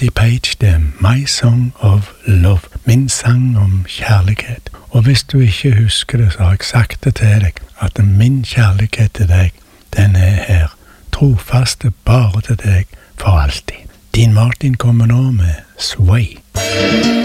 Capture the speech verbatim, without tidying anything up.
Patti Page, det er My Song of Love, min sang om kjærlighet. Og hvis du ikke husker det, så har jeg sagt det til deg, at min kjærlighet til deg, den er her, trofaste bare til deg for alltid. Dean Martin kommer nå med Sway.